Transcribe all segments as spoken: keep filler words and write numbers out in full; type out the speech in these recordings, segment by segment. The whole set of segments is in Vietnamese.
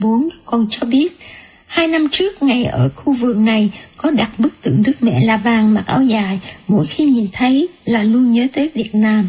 bốn con cho biết, hai năm trước ngay ở khu vườn này có đặt bức tượng Đức Mẹ La Vàng mặc áo dài, mỗi khi nhìn thấy là luôn nhớ tới Việt Nam.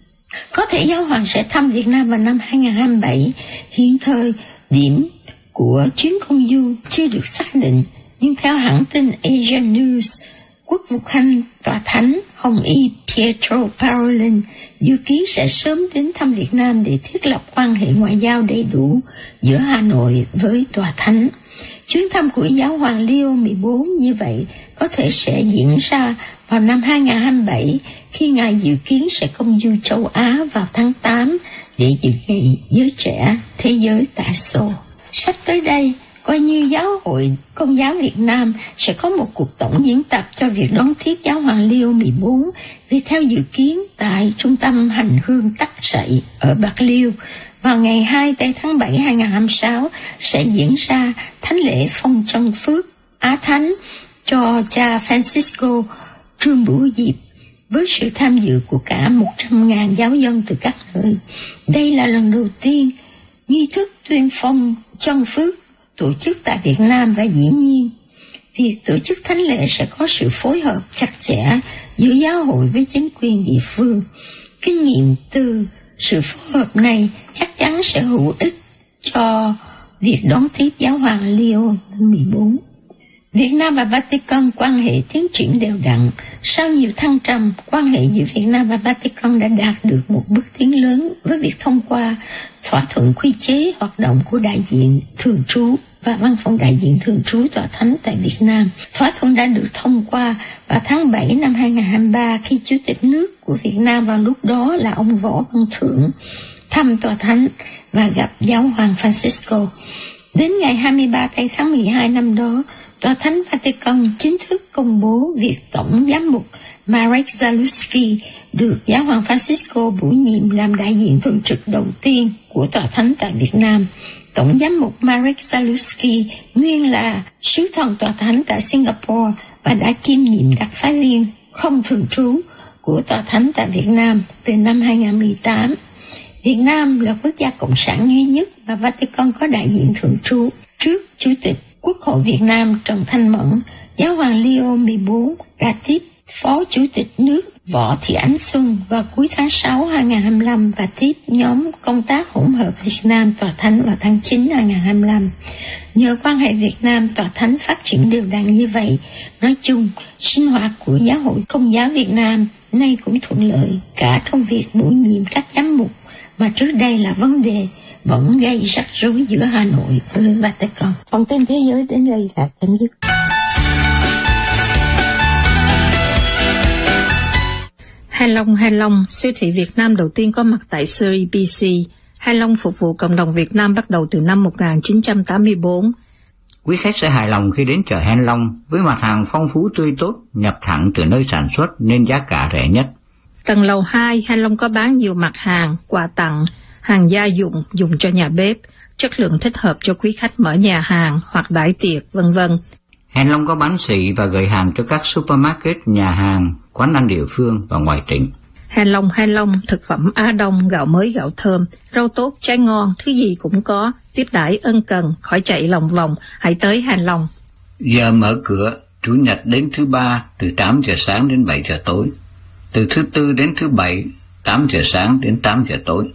Có thể giáo hoàng sẽ thăm Việt Nam vào năm hai không hai bảy, hiện thời điểm của chuyến công du chưa được xác định, nhưng theo hãng tin Asian News, Quốc vụ Khanh Tòa Thánh Hồng Y Pietro Parolin dự kiến sẽ sớm đến thăm Việt Nam để thiết lập quan hệ ngoại giao đầy đủ giữa Hà Nội với Tòa Thánh. Chuyến thăm của giáo hoàng Leo mười bốn như vậy có thể sẽ diễn ra vào năm hai không hai bảy, khi ngài dự kiến sẽ công du châu Á vào tháng tám để dự ngày giới trẻ thế giới tại Seoul. Sắp tới đây, coi như Giáo hội Công giáo Việt Nam sẽ có một cuộc tổng diễn tập cho việc đón tiếp giáo hoàng Leo mười bốn, vì theo dự kiến tại Trung tâm Hành hương Tắc Sậy ở Bạc Liêu, vào ngày hai tháng bảy hai không hai sáu sẽ diễn ra thánh lễ phong chân phước Á Thánh cho cha Francisco Trương Bửu Diệp, với sự tham dự của cả một trăm ngàn giáo dân từ các nơi. Đây là lần đầu tiên nghi thức tuyên phong chân phước tổ chức tại Việt Nam, và dĩ nhiên việc tổ chức thánh lễ sẽ có sự phối hợp chặt chẽ giữa giáo hội với chính quyền địa phương. Kinh nghiệm từ sự phối hợp này chắc chắn sẽ hữu ích cho việc đón tiếp giáo hoàng Leo mười bốn. Việt Nam và Vatican quan hệ tiến triển đều đặn. Sau nhiều thăng trầm, quan hệ giữa Việt Nam và Vatican đã đạt được một bước tiến lớn với việc thông qua thỏa thuận quy chế hoạt động của đại diện thường trú và văn phòng đại diện thường trú Tòa Thánh tại Việt Nam. Thỏa thuận đã được thông qua vào tháng bảy năm hai không hai ba, khi Chủ tịch nước của Việt Nam vào lúc đó là ông Võ Văn Thưởng thăm Tòa Thánh và gặp giáo hoàng Francisco. Đến ngày hai mươi ba tháng mười hai năm đó, Tòa Thánh Vatican chính thức công bố việc Tổng giám mục Marek Zalewski được giáo hoàng Francisco bổ nhiệm làm đại diện thường trực đầu tiên của Tòa Thánh tại Việt Nam. Tổng giám mục Marek Zalewski nguyên là sứ thần Tòa Thánh tại Singapore và đã kiêm nhiệm đặc phái viên không thường trú của Tòa Thánh tại Việt Nam từ năm hai không một tám. Việt Nam là quốc gia cộng sản duy nhất mà Vatican có đại diện thường trú. Trước Chủ tịch Quốc hội Việt Nam Trần Thanh Mẫn, giáo hoàng Leo mười bốn đã tiếp Phó Chủ tịch nước Võ Thị Ánh Xuân vào cuối tháng sáu hai không hai lăm và tiếp nhóm công tác hỗn hợp Việt Nam Tòa Thánh vào tháng chín hai không hai lăm. Nhờ quan hệ Việt Nam Tòa Thánh phát triển đều đặn như vậy, nói chung, sinh hoạt của Giáo hội Công giáo Việt Nam nay cũng thuận lợi cả trong việc bổ nhiệm các giám mục mà trước đây là vấn đề vẫn gây rắc rối giữa Hà Nội với Vatican. Phần tin thế giới đến đây là chấm dứt. Hai Long Hai Long, siêu thị Việt Nam đầu tiên có mặt tại Surrey, bê xê. Hai Long phục vụ cộng đồng Việt Nam bắt đầu từ năm một nghìn chín trăm tám mươi tư. Quý khách sẽ hài lòng khi đến chợ Hai Long với mặt hàng phong phú tươi tốt, nhập thẳng từ nơi sản xuất nên giá cả rẻ nhất. Tầng lầu hai, Hai Long có bán nhiều mặt hàng, quà tặng, hàng gia dụng dùng cho nhà bếp, chất lượng thích hợp cho quý khách mở nhà hàng hoặc đãi tiệc, vân vân. Hai Long có bán xỉ và gửi hàng cho các supermarket, nhà hàng, quán ăn địa phương và ngoài tỉnh. Hai Long Hai Long, thực phẩm Á Đông, gạo mới gạo thơm, rau tốt trái ngon, thứ gì cũng có, tiếp đãi ân cần, khỏi chạy lòng vòng, hãy tới Hai Long. Giờ mở cửa Chủ nhật đến thứ ba từ tám giờ sáng đến bảy giờ tối, từ thứ tư đến thứ bảy tám giờ sáng đến tám giờ tối.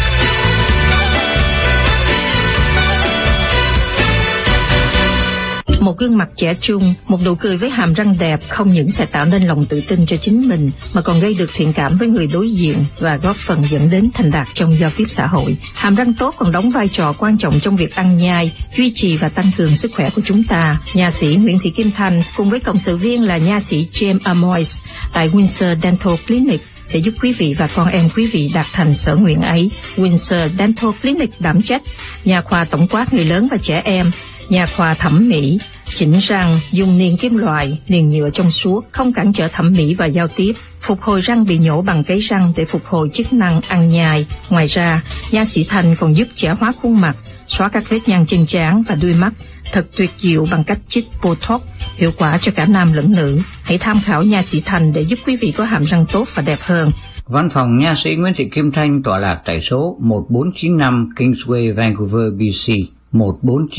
Một gương mặt trẻ trung, một nụ cười với hàm răng đẹp không những sẽ tạo nên lòng tự tin cho chính mình mà còn gây được thiện cảm với người đối diện và góp phần dẫn đến thành đạt trong giao tiếp xã hội. Hàm răng tốt còn đóng vai trò quan trọng trong việc ăn nhai, duy trì và tăng cường sức khỏe của chúng ta. Nha sĩ Nguyễn Thị Kim Thanh cùng với cộng sự viên là nha sĩ James Amois tại Windsor Dental Clinic sẽ giúp quý vị và con em quý vị đạt thành sở nguyện ấy. Windsor Dental Clinic đảm trách nhà khoa tổng quát người lớn và trẻ em, nhà khoa thẩm mỹ, chỉnh răng, dùng niền kim loại, niền nhựa trong suốt, không cản trở thẩm mỹ và giao tiếp, phục hồi răng bị nhổ bằng cấy răng để phục hồi chức năng ăn nhai. Ngoài ra, nha sĩ Thành còn giúp trẻ hóa khuôn mặt, xóa các vết nhăn trên trán và đuôi mắt, thật tuyệt diệu bằng cách chích Botox, hiệu quả cho cả nam lẫn nữ. Hãy tham khảo nha sĩ Thành để giúp quý vị có hàm răng tốt và đẹp hơn. Văn phòng nha sĩ Nguyễn Thị Kim Thanh tọa lạc tại số một bốn chín năm Kingsway, Vancouver, bê xê một bốn chín